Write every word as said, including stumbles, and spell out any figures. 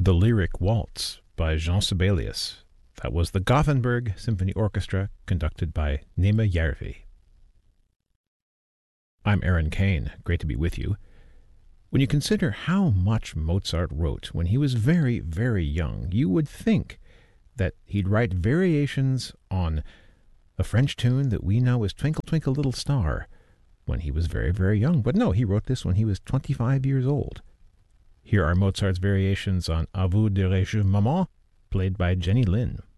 The Lyric Waltz by Jean Sibelius. That was the Gothenburg Symphony Orchestra, conducted by Nema Järvi. I'm Aaron Kane. Great to be with you. When you consider how much Mozart wrote when he was very, very young, you would think that he'd write variations on a French tune that we know as Twinkle, Twinkle, Little Star when he was very, very young. But no, he wrote this when he was twenty-five years old. Here are Mozart's variations on A vous dirai-je maman, played by Jenny Lin.